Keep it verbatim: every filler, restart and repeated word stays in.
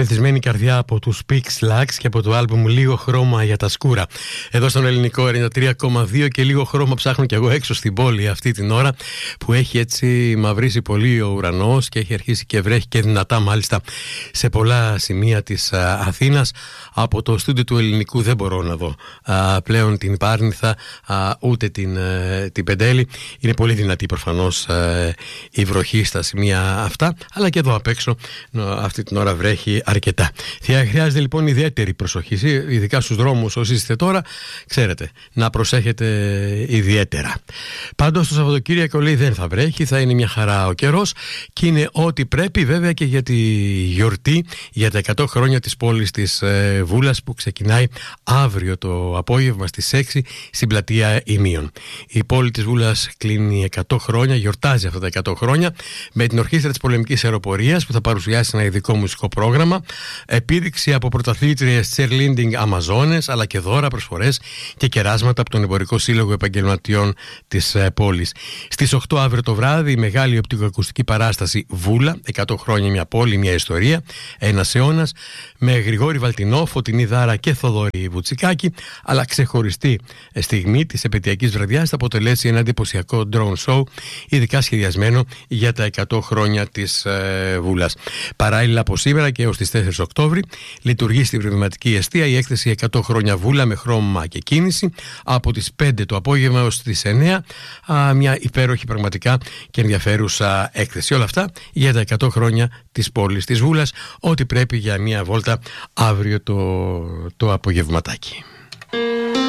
Μεθυσμένη καρδιά από τους Pix Lux και από το άλμπουμ Λίγο χρώμα για τα σκούρα. Εδώ στον ελληνικό ενενήντα τρία κόμμα δύο και λίγο χρώμα ψάχνω κι εγώ έξω στην πόλη αυτή την ώρα που έχει έτσι μαυρίσει πολύ ο ουρανός και έχει αρχίσει και βρέχει και δυνατά μάλιστα σε πολλά σημεία της α, Αθήνας. Από το στούντιο του ελληνικού δεν μπορώ να δω α, πλέον την Πάρνηθα α, ούτε την, α, την Πεντέλη. Είναι πολύ δυνατή προφανώς α, η βροχή στα σημεία αυτά, αλλά και εδώ απ' έξω αυτή την ώρα βρέχει αρκετά. Χρειάζεται λοιπόν ιδιαίτερη προσοχή, ειδικά στους δρόμους όσοι είστε τώρα, ξέρετε, να προσέχετε ιδιαίτερα. Πάντως το Σαββατοκύριακο λέει δεν θα βρέχει, θα είναι μια χαρά ο καιρός και είναι ό,τι πρέπει, βέβαια, και για τη γιορτή για τα εκατό χρόνια της πόλης της ε, Βούλας που ξεκινάει αύριο το απόγευμα στις έξι στην πλατεία Ημίων. Η πόλη της Βούλας κλείνει εκατό χρόνια, γιορτάζει αυτά τα εκατό χρόνια με την Ορχήστρα της Πολεμικής Αεροπορίας που θα παρουσιάσει ένα ειδικό μουσικό πρόγραμμα, επίδειξη από πρωταθλήτριες cheerleading Αμαζόνες, αλλά και δώρα, προσφορές και κεράσματα από τον Εμπορικό Σύλλογο Επαγγελματιών της ε, πόλης. Στις οκτώ αύριο το βράδυ η μεγάλη οπτικοακουστική παράσταση Βούλα, εκατό χρόνια μια πόλη, μια ιστορία, ένας αιώνας, με Γρηγόρη Βαλτινό, Φωτεινή Δάρα και Θοδωρή Βουτσικάκη, αλλά ξεχωριστή στιγμή της επαιτειακής βραδιάς θα αποτελέσει ένα εντυπωσιακό drone show, ειδικά σχεδιασμένο για τα εκατό χρόνια της ε, Βούλας. Παράλληλα από σήμερα και έως τις τέσσερις Οκτώβρη λειτουργεί στην Πνευματική Εστία η έκθεση εκατό χρόνια Βούλα με χρώμα και κίνηση από τις πέντε το απόγευμα έως τις εννιά. Α, μια υπέροχη πραγματικά και ενδιαφέρουσα έκθεση. Όλα αυτά για τα εκατό χρόνια της πόλης της Βούλας, ό,τι πρέπει για μια βόλτα αύριο το, το απογευματάκι.